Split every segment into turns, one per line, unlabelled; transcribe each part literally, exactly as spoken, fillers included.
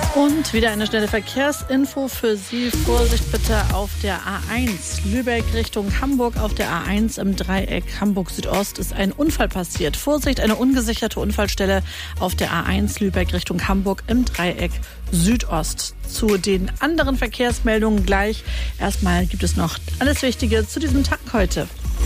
Und wieder eine schnelle Verkehrsinfo für Sie. Vorsicht bitte auf der A eins Lübeck Richtung Hamburg. Auf der A eins im Dreieck Hamburg Südost ist ein Unfall passiert. Vorsicht, eine ungesicherte Unfallstelle auf der A eins Lübeck Richtung Hamburg im Dreieck Südost. Zu den anderen Verkehrsmeldungen gleich. Erstmal gibt es noch alles Wichtige zu diesem Tag heute.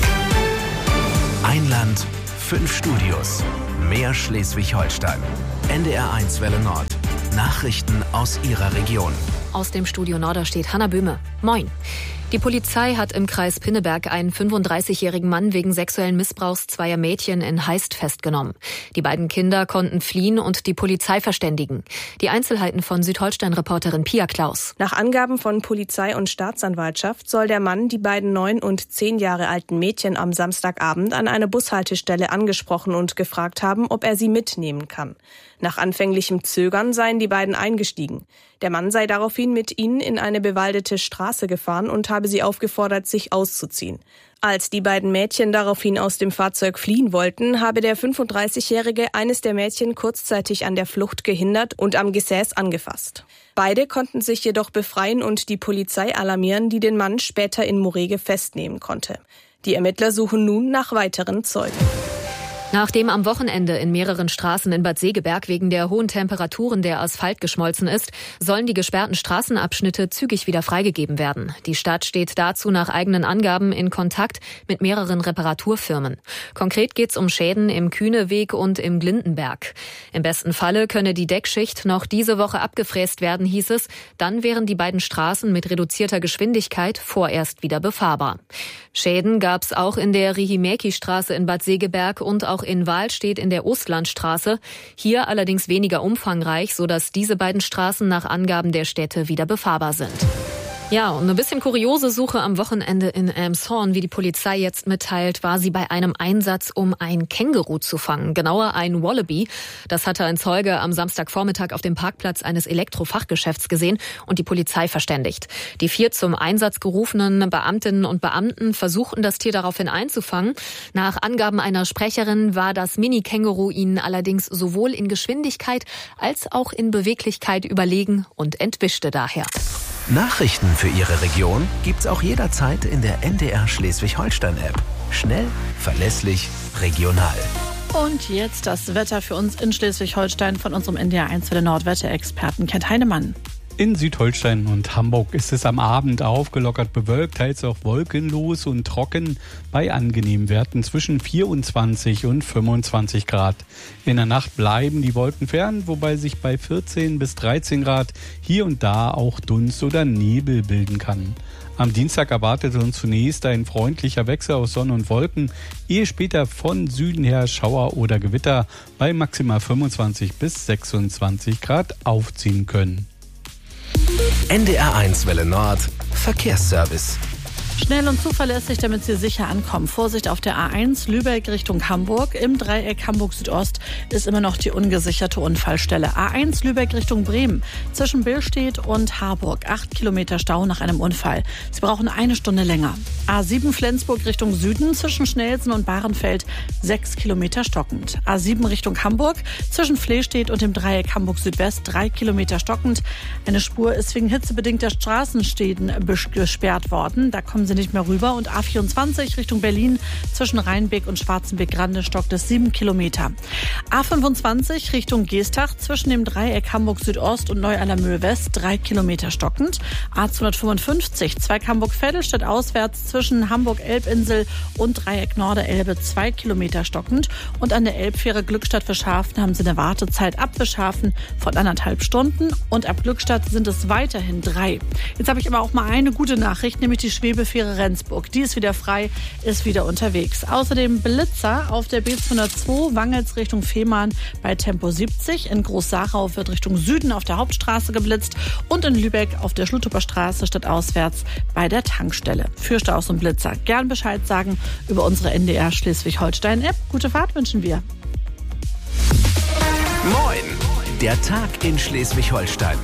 Ein Land, fünf Studios. Mehr Schleswig-Holstein. N D R eins Welle Nord. Nachrichten aus Ihrer Region.
Aus dem Studio Norder steht Hanna Böhme. Moin. Die Polizei hat im Kreis Pinneberg einen fünfunddreißigjährigen Mann wegen sexuellen Missbrauchs zweier Mädchen in Heist festgenommen. Die beiden Kinder konnten fliehen und die Polizei verständigen. Die Einzelheiten von Südholstein-Reporterin Pia Klaus.
Nach Angaben von Polizei und Staatsanwaltschaft soll der Mann die beiden neun und zehn Jahre alten Mädchen am Samstagabend an einer Bushaltestelle angesprochen und gefragt haben, ob er sie mitnehmen kann. Nach anfänglichem Zögern seien die beiden eingestiegen. Der Mann sei daraufhin mit ihnen in eine bewaldete Straße gefahren und habe sie aufgefordert, sich auszuziehen. Als die beiden Mädchen daraufhin aus dem Fahrzeug fliehen wollten, habe der fünfunddreißigjährige eines der Mädchen kurzzeitig an der Flucht gehindert und am Gesäß angefasst. Beide konnten sich jedoch befreien und die Polizei alarmieren, die den Mann später in Morege festnehmen konnte. Die Ermittler suchen nun nach weiteren Zeugen.
Nachdem am Wochenende in mehreren Straßen in Bad Segeberg wegen der hohen Temperaturen der Asphalt geschmolzen ist, sollen die gesperrten Straßenabschnitte zügig wieder freigegeben werden. Die Stadt steht dazu nach eigenen Angaben in Kontakt mit mehreren Reparaturfirmen. Konkret geht es um Schäden im Kühneweg und im Glindenberg. Im besten Falle könne die Deckschicht noch diese Woche abgefräst werden, hieß es. Dann wären die beiden Straßen mit reduzierter Geschwindigkeit vorerst wieder befahrbar. Schäden gab es auch in der Rihimäki-Straße in Bad Segeberg und auch in Wahlstedt in der Ostlandstraße. Hier allerdings weniger umfangreich, sodass diese beiden Straßen nach Angaben der Städte wieder befahrbar sind. Ja, und eine bisschen kuriose Suche am Wochenende in Elmshorn, wie die Polizei jetzt mitteilt, war sie bei einem Einsatz, um ein Känguru zu fangen. Genauer ein Wallaby. Das hatte ein Zeuge am Samstagvormittag auf dem Parkplatz eines Elektrofachgeschäfts gesehen und die Polizei verständigt. Die vier zum Einsatz gerufenen Beamtinnen und Beamten versuchten, das Tier daraufhin einzufangen. Nach Angaben einer Sprecherin war das Mini-Känguru ihnen allerdings sowohl in Geschwindigkeit als auch in Beweglichkeit überlegen und entwischte daher.
Nachrichten für Ihre Region gibt's auch jederzeit in der N D R Schleswig-Holstein-App. Schnell, verlässlich, regional.
Und jetzt das Wetter für uns in Schleswig-Holstein von unserem N D R eins Welle Nord Wetterexperten Kent Heinemann.
In Südholstein und Hamburg ist es am Abend aufgelockert bewölkt, teils auch wolkenlos und trocken bei angenehmen Werten zwischen vierundzwanzig und fünfundzwanzig Grad. In der Nacht bleiben die Wolken fern, wobei sich bei vierzehn bis dreizehn Grad hier und da auch Dunst oder Nebel bilden kann. Am Dienstag erwartet uns zunächst ein freundlicher Wechsel aus Sonne und Wolken, ehe später von Süden her Schauer oder Gewitter bei maximal fünfundzwanzig bis sechsundzwanzig Grad aufziehen können.
N D R eins Welle Nord Verkehrsservice.
Schnell und zuverlässig, damit Sie sicher ankommen. Vorsicht auf der A eins Lübeck Richtung Hamburg. Im Dreieck Hamburg Südost ist immer noch die ungesicherte Unfallstelle. A eins Lübeck Richtung Bremen. Zwischen Billstedt und Harburg. Acht Kilometer Stau nach einem Unfall. Sie brauchen eine Stunde länger. A sieben Flensburg Richtung Süden. Zwischen Schnelsen und Bahrenfeld. Sechs Kilometer stockend. A sieben Richtung Hamburg. Zwischen Flehstedt und dem Dreieck Hamburg Südwest. Drei Kilometer stockend. Eine Spur ist wegen hitzebedingter Straßenschäden gesperrt worden. Da kommen Sie nicht mehr rüber. Und A vierundzwanzig Richtung Berlin zwischen Rheinbeck und Schwarzenbeck-Grande stockt es sieben Kilometer. A fünfundzwanzig Richtung Geestach zwischen dem Dreieck Hamburg Südost und Neu-Allermöhe West drei Kilometer stockend. A zweihundertfünfundfünfzig Zweig Hamburg-Vettelstadt auswärts zwischen Hamburg-Elbinsel und Dreieck Norderelbe zwei Kilometer stockend. Und an der Elbfähre Glückstadt-Fischhafen haben Sie eine Wartezeit ab Fischhafen von anderthalb Stunden und ab Glückstadt sind es weiterhin drei. Jetzt habe ich aber auch mal eine gute Nachricht, nämlich die Schwebefähre Rendsburg. Die ist wieder frei, ist wieder unterwegs. Außerdem Blitzer auf der B zweihundertzwei Wangels Richtung Fehmarn bei Tempo siebzig. In Groß-Sachau wird Richtung Süden auf der Hauptstraße geblitzt und in Lübeck auf der Schluthofer Straße stadtauswärts bei der Tankstelle. Für Staus und Blitzer gern Bescheid sagen über unsere N D R Schleswig-Holstein-App. Gute Fahrt wünschen wir.
Moin! Der Tag in Schleswig-Holstein.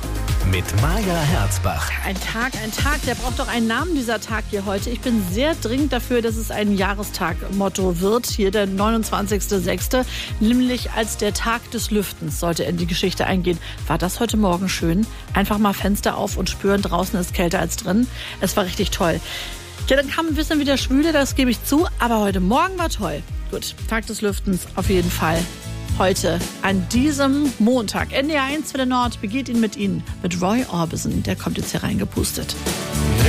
mit Maja Herzbach.
Ein Tag, ein Tag, der braucht doch einen Namen, dieser Tag hier heute. Ich bin sehr dringend dafür, dass es ein Jahrestag-Motto wird. Hier der neunundzwanzigster sechster nämlich als der Tag des Lüftens sollte in die Geschichte eingehen. War das heute Morgen schön? Einfach mal Fenster auf und spüren, draußen ist kälter als drin. Es war richtig toll. Ja, dann kam ein bisschen wieder Schwüle, das gebe ich zu, aber heute Morgen war toll. Gut, Tag des Lüftens auf jeden Fall. Heute, an diesem Montag, N D R eins für den Nord, begeht ihn mit Ihnen, mit Roy Orbison. Der kommt jetzt hier reingepustet.